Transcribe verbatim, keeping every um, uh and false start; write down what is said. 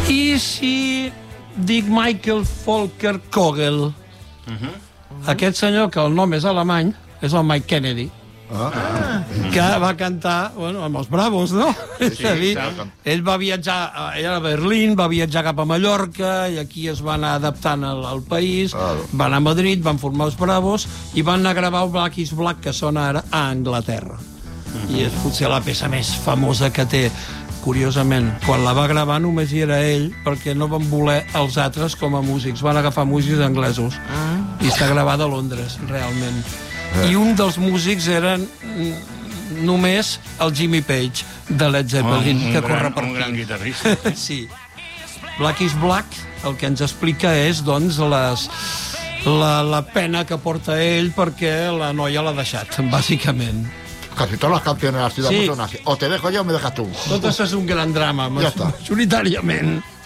I si dic Michael Volker Kogel, uh-huh. aquest senyor, que el nom és alemany, és el Mike Kennedy, ah. que va cantar bueno, amb els Bravos, no? Sí, és a dir, ell va viatjar ell a Berlín, va viatjar cap a Mallorca i aquí es va anar adaptant al, al país, ah. va anar a Madrid, van formar els Bravos i van anar a gravar el Black is Black, que sona ara a Anglaterra. Uh-huh. I és potser la peça més famosa que té. Curiosament, quan la va gravar només hi era ell, perquè no van voler els altres com a músics, van agafar músics anglesos. Uh-huh. I està gravada a Londres, realment. I un dels músics eren només el Jimmy Page de Led Zeppelin, oh, que corre per aquí. Un gran guitarrista. Sí. Black is Black el que ens explica és, doncs, les, la, la pena que porta ell perquè la noia l'ha deixat, bàsicament. Casi todas las canciones han sido sí. mucho así. O te dejo yo o me dejas tú. Tot això és un gran drama, majoritàriament.